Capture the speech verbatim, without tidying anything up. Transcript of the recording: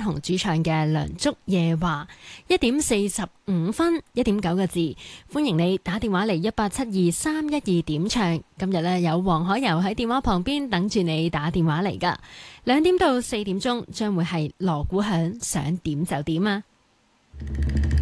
雄主唱嘅《梁祝夜話》。一點四十五分，一點九個字，歡迎你打電話嚟一八七二三一二點唱。今日呢，有黃海柔喺電話旁邊等住你打電話嚟噶。兩點到四點鐘將會係鑼鼓響，想點就點啊！